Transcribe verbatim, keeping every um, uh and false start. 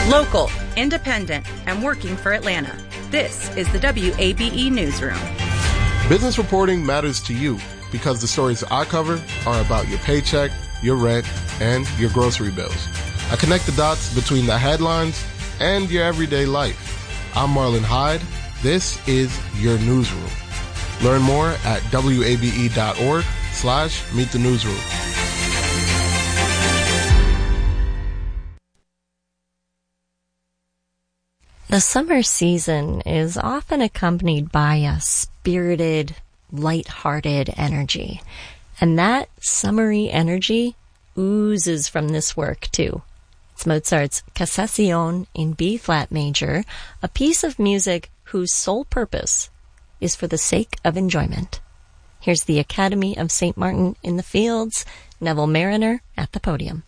Local, independent, and working for Atlanta. This is the W A B E Newsroom. Business reporting matters to you because the stories I cover are about your paycheck, your rent, and your grocery bills. I connect the dots between the headlines and your everyday life. I'm Marlon Hyde. This is your newsroom. Learn more at wabe.org slash meet the newsroom. The summer season is often accompanied by a spirited, light-hearted energy. And that summery energy oozes from this work, too. It's Mozart's Cassation in B-flat major, a piece of music whose sole purpose is for the sake of enjoyment. Here's the Academy of Saint Martin in the Fields, Neville Mariner at the podium.